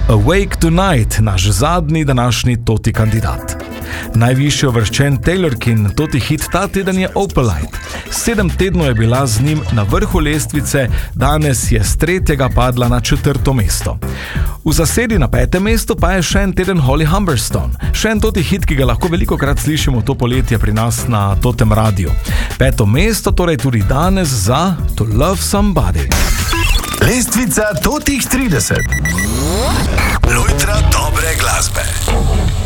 Awake Tonight, naš zadnji današnji Toti kandidat. Najvišje uvrščen Taylorkin Toti hit ta teden je Opalite. 7 tednov je bila z njim na vrhu lestvice, danes je z 3. padla na 4. mesto. V zasedi na 5. mestu pa je še en teden Holly Humberstone. Še en Toti hit, ki ga lahko velikokrat slišimo to poletje pri nas na Totem radiju. 5. mesto torej tudi danes za To Love Somebody. Lestvica Totih 30. Lojtra dobre glasbe.